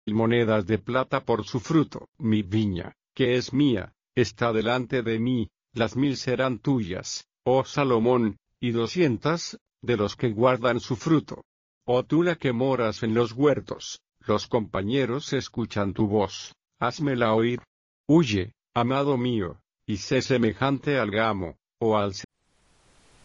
monedas de plata por su fruto. Mi viña, que es mía, está delante de mí, las 1000 serán tuyas, oh Salomón, y 200, de los que guardan su fruto. Oh tú la que moras en los huertos, los compañeros escuchan tu voz, házmela oír. Huye, amado mío, y sé semejante al gamo, o al